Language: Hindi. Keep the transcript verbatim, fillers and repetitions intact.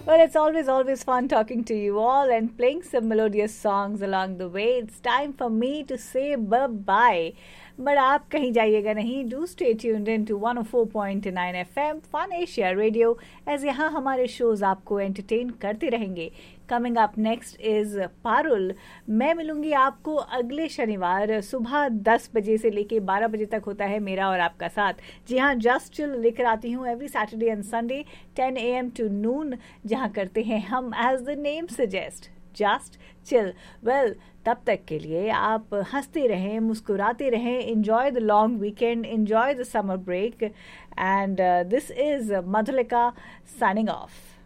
Well, it's always, always fun talking to you all and playing some melodious songs along the way. It's time for me to say bye-bye. But आप कहीं जाइएगा नहीं. Do stay tuned in to one oh four point nine F M Fun Asia Radio, as यहाँ हमारे shows आपको entertain करते रहेंगे. Coming up next is Parul. मैं मिलूंगी आपको अगले शनिवार सुबह दस बजे से लेके बारह बजे तक होता है मेरा और आपका साथ. जी हाँ, जस्ट चिल लेकर आती हूँ every Saturday and Sunday ten A M to नून, जहाँ करते हैं हम as the name suggest just chill. Well, तब तक के लिए आप हंसते रहें, मुस्कुराते रहें. Enjoy the long weekend, enjoy the summer break, and this is Madhulika signing off.